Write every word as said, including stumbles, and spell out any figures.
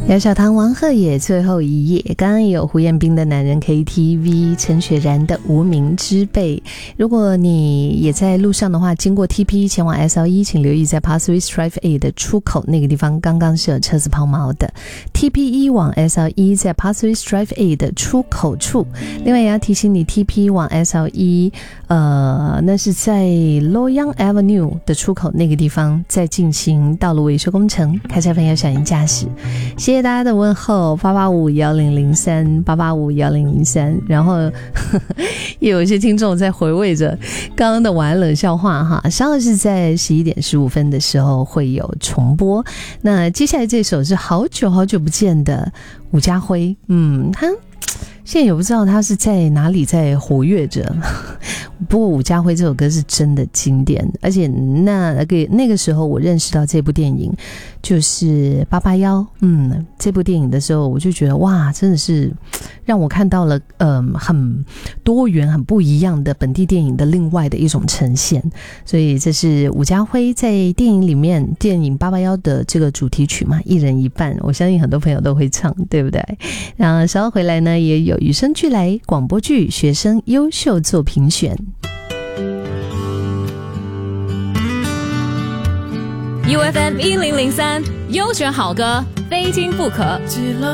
姚小棠、王鹤野最后一页，刚刚也有胡彦斌的男人 K T V， 陈雪然的无名之辈。如果你也在路上的话，经过 T P 前往 S L 一， 请留意在 Pathways Drive A 的出口那个地方，刚刚是有车子抛锚的。T P 一往 S L 一， 在 Pathways Drive A 的出口处。另外也要提醒你 T P 往 S L 一， 呃，那是在 Loyang Avenue 的出口那个地方在进行道路维修工程，开车朋友小心驾驶。谢谢大家的问候，八八五一零零三八八五一零零三。然后呵呵也有一些听众在回味着刚刚的晚安冷笑话哈，稍后是在十一点十五分的时候会有重播。那接下来这首是好久好久不见的伍家辉，嗯，他现在也不知道他是在哪里在活跃着，不过伍家辉这首歌是真的经典，而且那那个那个时候我认识到这部电影就是八八一，嗯，这部电影的时候我就觉得哇，真的是让我看到了嗯很多元很不一样的本地电影的另外的一种呈现，所以这是伍家辉在电影里面电影八八一的这个主题曲嘛，一人一半，我相信很多朋友都会唱，对不对？然后稍后回来呢也有与生俱来广播剧学生优秀作品选。 U F M 一零零三优选好歌，非听不可。